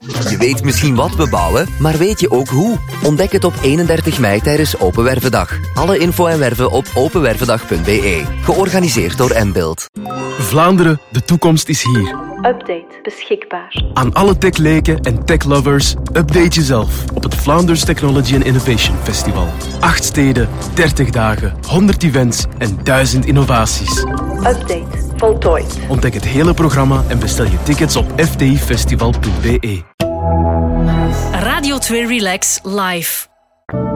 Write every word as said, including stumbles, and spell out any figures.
Je weet misschien wat we bouwen, maar weet je ook hoe? Ontdek het op eenendertig mei tijdens Open Wervendag. Alle info en werven op openwervendag punt b e. Georganiseerd door Mbuild. Vlaanderen, de toekomst is hier. Update beschikbaar. Aan alle techleken en techlovers, update jezelf op het Vlaanders Technology and Innovation Festival. Acht steden, dertig dagen, honderd events en duizend innovaties. Update voltooid. Ontdek het hele programma en bestel je tickets op f t i festival punt b e. Radio twee Relax Live.